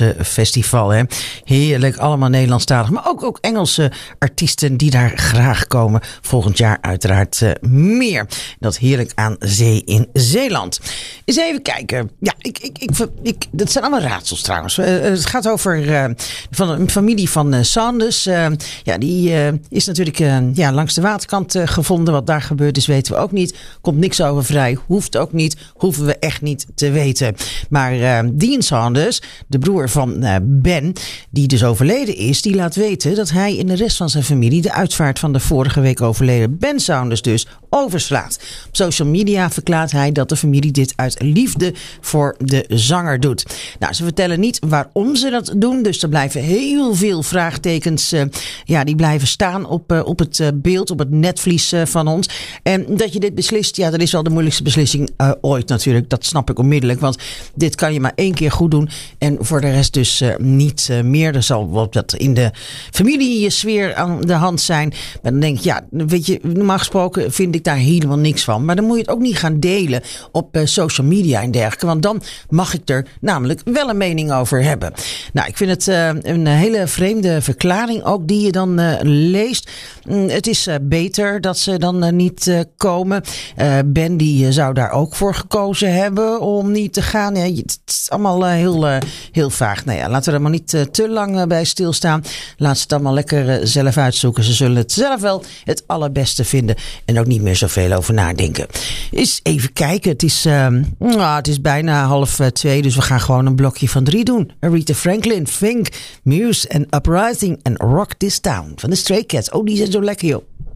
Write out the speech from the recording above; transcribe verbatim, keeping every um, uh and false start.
grootste festival. Hè? Heerlijk, allemaal Nederlandstalig. Maar ook, ook Engelse artiesten die daar graag komen. Volgend jaar uiteraard uh, meer. Dat heerlijk aan zee in Zeeland. Eens even kijken. Ja, ik, ik, ik, ik, dat zijn allemaal raadsels trouwens. Uh, het gaat over uh, van een familie van uh, Sanders. Uh, ja, die uh, is natuurlijk uh, ja, langs de waterkant uh, gevonden. Wat daar gebeurd is weten we ook niet. Komt niks over vrij. Hoeft ook niet. Hoeven we echt niet te weten. Maar uh, Dean Sanders, de broer van uh, Ben, die dus overleden is, die laat weten dat hij en de rest van zijn familie de uitvaart van de vorige week overleden Ben Sanders dus overslaat. Op social media verklaart hij dat de familie dit uit liefde voor de zanger doet. Nou, ze vertellen niet waarom ze dat doen, dus er blijven heel veel vraagtekens, uh, ja, die blijven staan op, uh, op het uh, beeld, op het netvlies uh, van ons. En dat je dit beslist, ja, dat is wel de moeilijkste beslissing uh, ooit natuurlijk. Dat snap ik onmiddellijk, want dit kan je maar één keer goed doen en voor de rest dus uh, niet uh, meer. Er zal wat dat in de familiesfeer aan de hand zijn. Maar dan denk ik, ja, weet je, normaal gesproken vind ik daar helemaal niks van. Maar dan moet je het ook niet gaan delen op uh, social media en dergelijke. Want dan mag ik er namelijk wel een mening over hebben. Nou, ik vind het uh, een hele vreemde verklaring ook die je dan uh, leest. Mm, het is uh, beter dat ze dan uh, niet uh, komen. Uh, Ben die uh, zou daar ook voor gekozen hebben om niet te gaan. Ja, het is allemaal uh, heel, uh, heel vaag. Nou ja, laten we er maar niet uh, te lang uh, bij stilstaan. Laat ze het allemaal lekker uh, zelf uitzoeken. Ze zullen het zelf wel het allerbeste vinden en ook niet meer zoveel over nadenken. Eens even kijken. Het is, uh, nou, het is bijna half uh, twee, dus we gaan gewoon een blokje van drie doen. Aretha Franklin, Fink, Muse en Uprising en Rock This Town van de Stray Cats. Oh, die zijn zo lekker, joh.